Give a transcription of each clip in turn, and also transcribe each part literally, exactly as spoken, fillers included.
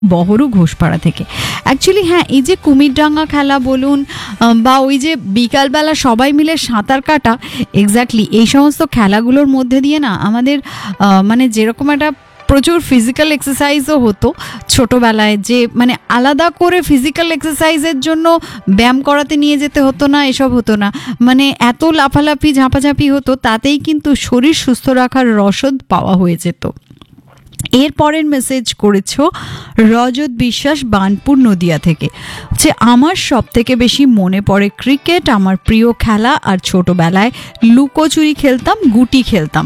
বহরু ঘোষপাড়া থেকে। অ্যাকচুয়ালি হ্যাঁ, এই যে কুমিরডাঙ্গা খেলা বলুন বা ওই যে বিকালবেলা সবাই মিলে সাঁতার কাটা, এক্স্যাক্টলি এই সমস্ত খেলাগুলোর মধ্যে দিয়ে না আমাদের মানে যেরকম একটা প্রচুর ফিজিক্যাল এক্সারসাইজও হতো ছোটোবেলায়, যে মানে আলাদা করে ফিজিক্যাল এক্সারসাইজের জন্য ব্যায়াম করাতে নিয়ে যেতে হতো না, এসব হতো না, মানে এত লাফালাফি ঝাঁপাঝাঁপি হতো, তাতেই কিন্তু শরীর সুস্থ রাখার রসদ পাওয়া হয়ে যেত। এর পরের মেসেজ করেছ রজত বিশ্বাস বানপুর নদিয়া থেকে, যে আমার সব থেকে বেশি মনে পড়ে ক্রিকেট, আমার প্রিয় খেলা, আর ছোটবেলায় লুকোচুরি খেলতাম, গুটি খেলতাম।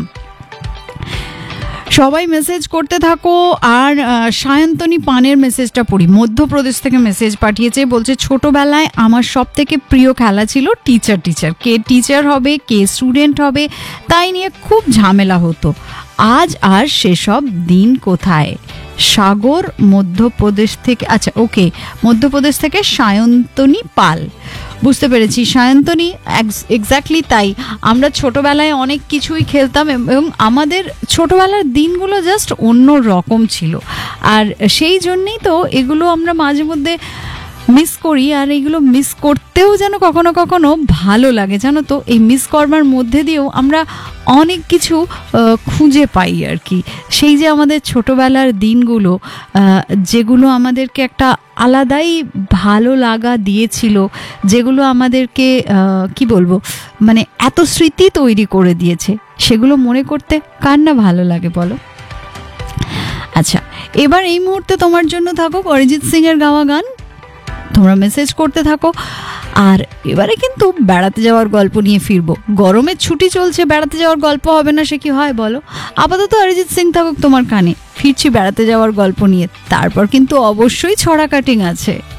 সবাই মেসেজ করতে থাকো। আর সায়ন্তনী পানের মেসেজটা পড়ি, মধ্যপ্রদেশ থেকে মেসেজ পাঠিয়েছে, বলছে ছোটবেলায় আমার সব থেকে প্রিয় খেলা ছিল টিচার টিচার কে টিচার হবে কে স্টুডেন্ট হবে, তাই নিয়ে খুব ঝামেলা হতো। আজ আর সেসব দিন কোথায়। সাগর মধ্যপ্রদেশ থেকে, আচ্ছা ওকে, মধ্যপ্রদেশ থেকে সায়ন্তনী পাল, বুঝতে পেরেছি সায়ন্তনী, এক্স্যাক্টলি তাই। আমরা ছোটবেলায় অনেক কিছুই খেলতাম এবং আমাদের ছোটবেলার দিনগুলো জাস্ট অন্য রকম ছিল, আর সেই জন্যেই তো এগুলো আমরা মাঝে মধ্যে মিস করি, আর এগুলো মিস করতেও যেন কখনো কখনো ভালো লাগে, জানো তো। এই মিস করবার মধ্যে দিয়েও আমরা অনেক কিছু খুঁজে পাই আর কি। সেই যে আমাদের ছোটবেলার দিনগুলো, যেগুলো আমাদেরকে একটা আলাদাই ভালো লাগা দিয়েছিল, যেগুলো আমাদেরকে কি বলবো, মানে এত স্মৃতি তৈরি করে দিয়েছে, সেগুলো মনে করতে কার না ভালো লাগে বলো। আচ্ছা, এবার এই মুহূর্তে তোমার জন্য থাকুক অরিজিৎ সিং এর গাওয়া গান, তোমরা মেসেজ করতে থাকো। আর এবারে কিন্তু বেড়াতে যাওয়ার গল্প নিয়ে ফিরবো। গরমের ছুটি চলছে, বেড়াতে যাওয়ার গল্প হবে না সে কি হয় বলো। আপাতত অরিজিৎ সিং থাকুক তোমার কানে, ফিরছি বেড়াতে যাওয়ার গল্প নিয়ে, তারপর কিন্তু অবশ্যই ছড়া কাটিং আছে।